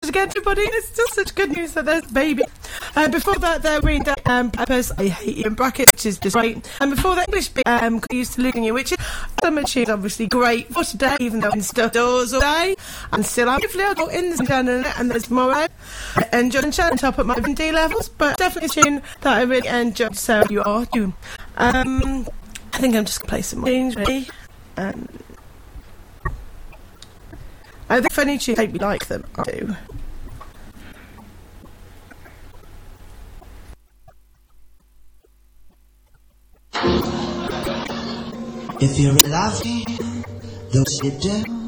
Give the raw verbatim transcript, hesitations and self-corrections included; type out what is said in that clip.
again, everybody, it's still such good news that there's a baby. Uh, before that, there we read um, Purpose, I Hate You in brackets, which is just great. And before that, English um, used to losing you, which is summer tune, obviously great for today, even though I'm stuck doors all day. And still, I'm hopefully I'll go in this channel and there's tomorrow. I enjoyed and chat on top at my D levels, but definitely a tune that I really enjoyed. So you are doing. Um, I think I'm just gonna play some more tunes, really. Um, I think funny tunes make me like them. I do. If you're laughing, don't sit down.